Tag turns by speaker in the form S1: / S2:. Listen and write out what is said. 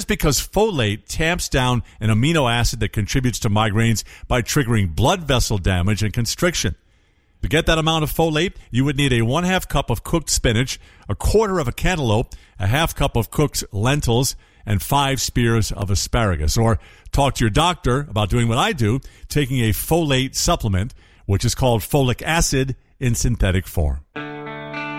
S1: because folate tamps down an amino acid that contributes to migraines by triggering blood vessel damage and constriction. To get that amount of folate, you would need a 1/2 cup of cooked spinach, a quarter of a cantaloupe, a 1/2 cup of cooked lentils, and 5 spears of asparagus. Or talk to your doctor about doing what I do, taking a folate supplement, which is called folic acid in synthetic form.